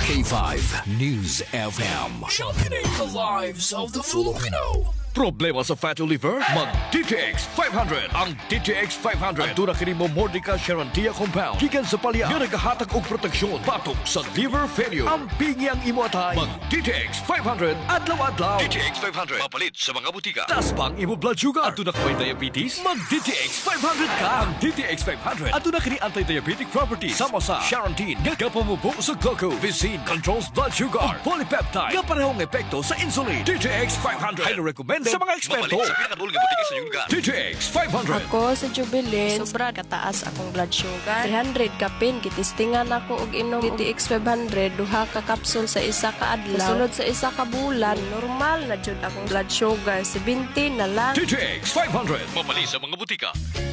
K5 News FM. Sharpening the lives of the Filipino. Problema sa fatty liver? Mag-DTX 500. Ang DTX 500 ang tunang kini mo Mordica Charantia compound. Gikan sa palya nga nagahatag og proteksyon patok sa liver failure. Ang pingyang imo atay. Mag-DTX 500 adlaw-adlaw. DTX 500 mapalit sa mga butika. Tas pang imo blood sugar. At tunang may diabetes? Mag-DTX 500 ka. Ang DTX 500 at tunang kini anti-diabetic properties. Sama sa Charantin nga kapamubo sa glucose. Visin controls blood sugar. Polypeptide nga parehong epekto sa insulin. DTX 500 highly recommended sa mga eksperto. DTX 500. Ako sa Jubilin, sobra kataas akong blood sugar. 300 kapin, gitistingan ako og inom DTX 500, duha ka kapsul sa isa ka adlaw. Sulod sa isa ka bulan, normal na jud akong blood sugar, 70 na lang. DTX 500. Mapali sa mga butika.